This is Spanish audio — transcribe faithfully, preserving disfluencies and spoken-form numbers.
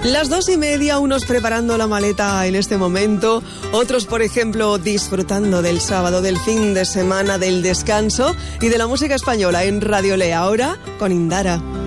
Las dos y media, unos preparando la maleta en este momento, otros, por ejemplo, disfrutando del sábado, del fin de semana, del descanso y de la música española en Radio Le. Ahora con Indara.